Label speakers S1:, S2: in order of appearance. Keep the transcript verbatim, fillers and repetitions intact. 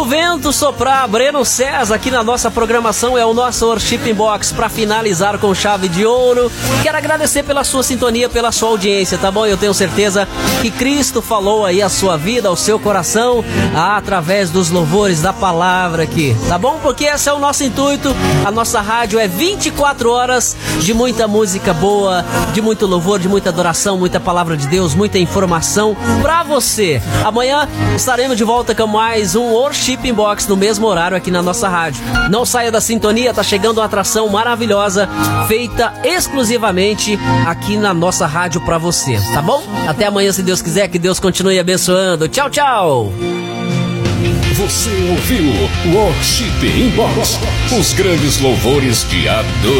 S1: vento soprar, Breno César aqui na nossa programação é o nosso Worship Box para finalizar com chave de ouro. Quero agradecer pela sua sintonia, pela sua audiência, tá bom? Eu tenho certeza que Cristo falou aí a sua vida, ao seu coração, através dos louvores da palavra aqui, tá bom? Porque esse é o nosso intuito. A nossa rádio é vinte e quatro horas de muita música boa, de muito louvor, de muita adoração, muita palavra de Deus, muita informação pra você. Amanhã estaremos de volta com mais um Worship Box no mesmo horário aqui na nossa rádio. Não saia da sintonia, tá chegando uma atração maravilhosa feita exclusivamente aqui na nossa rádio pra você, tá bom? Até amanhã, se Deus quiser, que Deus continue abençoando. Tchau, tchau!
S2: Você ouviu Worship Box, os grandes louvores de adoração.